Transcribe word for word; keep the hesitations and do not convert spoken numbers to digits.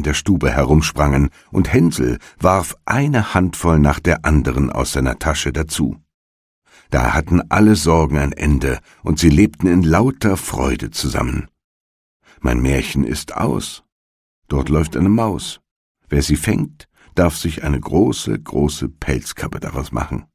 in der Stube herumsprangen, und Hänsel warf eine Handvoll nach der anderen aus seiner Tasche dazu. Da hatten alle Sorgen ein Ende, und sie lebten in lauter Freude zusammen. Mein Märchen ist aus. Dort läuft eine Maus. Wer sie fängt, darf sich eine große, große Pelzkappe daraus machen.